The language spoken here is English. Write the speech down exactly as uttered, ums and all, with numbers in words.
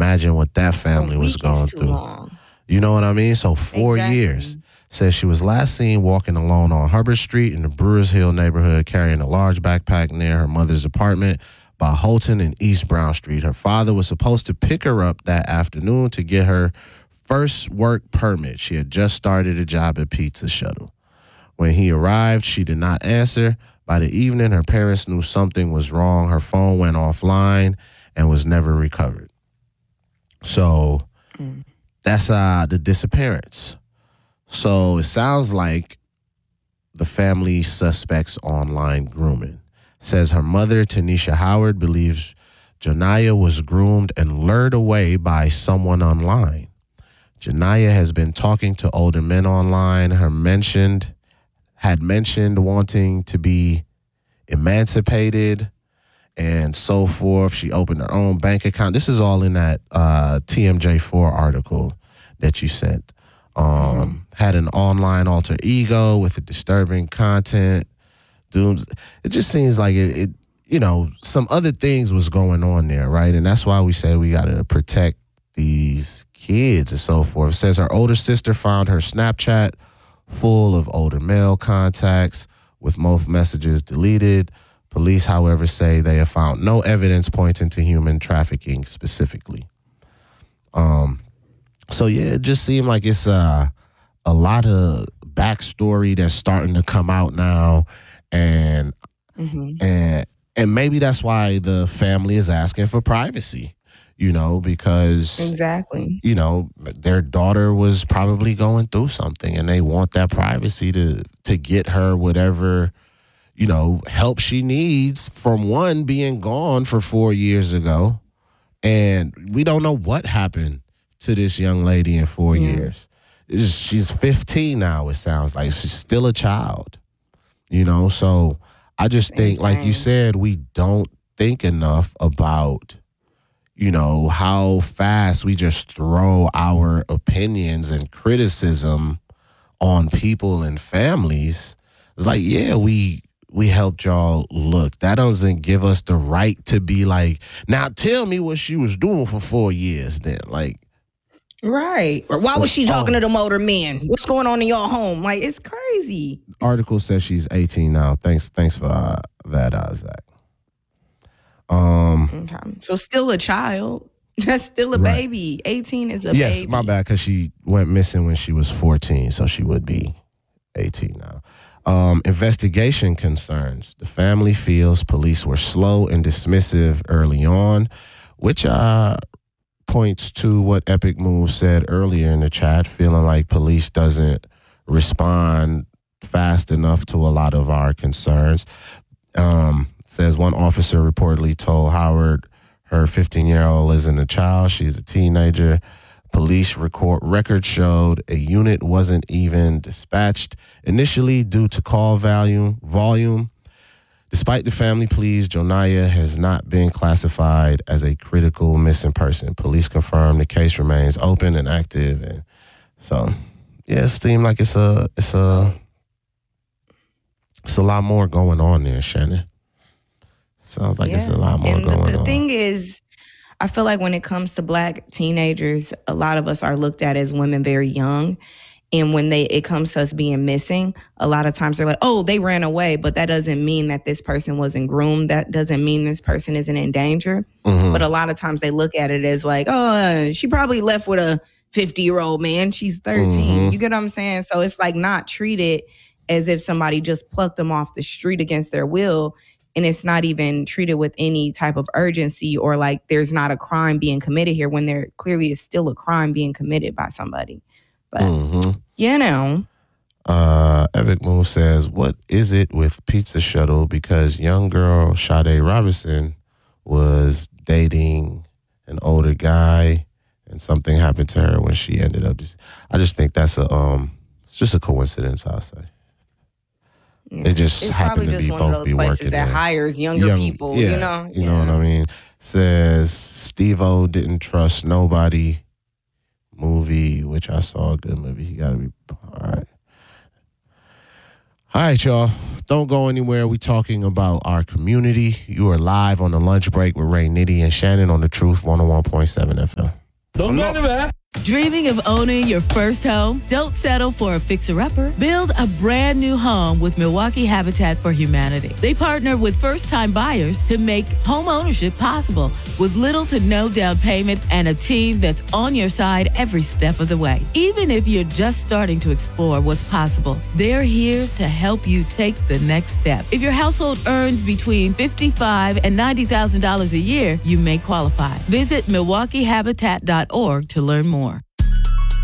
imagine what that family A was week going is too through. long. You know what I mean? So four Exactly. years. Says she was last seen walking alone on Hubbard Street in the Brewers Hill neighborhood, carrying a large backpack near her mother's apartment by Holton and East Brown Street. Her father was supposed to pick her up that afternoon to get her first work permit. She had just started a job at Pizza Shuttle. When he arrived, she did not answer. By the evening, her parents knew something was wrong. Her phone went offline and was never recovered. So mm. that's uh, the disappearance. So it sounds like the family suspects online grooming. Says her mother, Tanisha Howard, believes Janiyah was groomed and lured away by someone online. Janiyah has been talking to older men online. Her mentioned had mentioned wanting to be emancipated and so forth. She opened her own bank account. This is all in that uh, T M J four article that you sent. Um, mm-hmm. Had an online alter ego with the disturbing content. Dooms. It just seems like it, it, you know, some other things was going on there, right? And that's why we say we got to protect these kids and so forth. It says her older sister found her Snapchat full of older male contacts with most messages deleted. Police, however, say they have found no evidence pointing to human trafficking specifically. Um. So, yeah, it just seemed like it's uh, a lot of backstory that's starting to come out now. And, mm-hmm. and and maybe that's why the family is asking for privacy, you know, because, exactly, you know, their daughter was probably going through something and they want that privacy to, to get her whatever, you know, help she needs from one being gone for four years ago. And we don't know what happened to this young lady in four yeah. years. It's, she's fifteen now, it sounds like. She's still a child, you know? So I just think, like you said, we don't think enough about, you know, how fast we just throw our opinions and criticism on people and families. It's like, yeah, we we helped y'all look. That doesn't give us the right to be like, now tell me what she was doing for four years then. Like, right. Or why was she talking oh. to them older men? What's going on in your home? Like, it's crazy. Article says she's eighteen now. Thanks thanks for uh, that, uh, Zach. Um, okay. So still a child. That's still a right. baby. eighteen is a yes, baby. Yes, my bad, because she went missing when she was fourteen, so she would be eighteen now. Um, investigation concerns. The family feels police were slow and dismissive early on, which uh, points to what Epic Move said earlier in the chat, feeling like police doesn't respond fast enough to a lot of our concerns. Um, says one officer reportedly told Howard her fifteen-year-old isn't a child, she's a teenager. Police record record showed a unit wasn't even dispatched initially due to call volume. volume. Despite the family pleas, Janiyah has not been classified as a critical missing person. Police confirm the case remains open and active. And so, yeah, it seems like it's a it's a it's a lot more going on there, Shannon. Sounds like yeah. it's a lot more and going the, the on. The thing is, I feel like when it comes to Black teenagers, a lot of us are looked at as women very young. And when they it comes to us being missing, a lot of times they're like, oh, they ran away. But that doesn't mean that this person wasn't groomed. That doesn't mean this person isn't in danger. Mm-hmm. But a lot of times they look at it as like, oh, uh, she probably left with a fifty-year-old man. She's thirteen. Mm-hmm. You get what I'm saying? So it's like not treated as if somebody just plucked them off the street against their will. And it's not even treated with any type of urgency or like there's not a crime being committed here when there clearly is still a crime being committed by somebody. But, mm-hmm. you know. Uh, Epic Move says, what is it with Pizza Shuttle? Because young girl Sade Robinson was dating an older guy and something happened to her when she ended up. Just, I just think that's a, um, it's just a coincidence, I'll say. Yeah. It just it's happened to be both be working that there. hires younger Young, people, yeah, you know. You yeah. know what I mean? Says Steve-O didn't trust nobody. Movie, which I saw a good movie. He got to be all right. All right, y'all. Don't go anywhere. We talking about our community. You are live on the lunch break with Ray Nitty and Shannon on the Truth one oh one point seven F M. Don't go anywhere. Dreaming of owning your first home? Don't settle for a fixer-upper. Build a brand new home with Milwaukee Habitat for Humanity. They partner with first-time buyers to make home ownership possible with little to no down payment and a team that's on your side every step of the way. Even if you're just starting to explore what's possible, they're here to help you take the next step. If your household earns between fifty-five thousand dollars and ninety thousand dollars a year, you may qualify. Visit Milwaukee Habitat dot org to learn more.